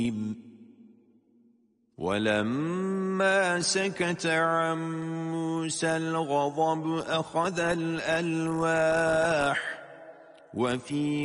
ولما سكت عن موسى الغضب أخذ الألواح وفي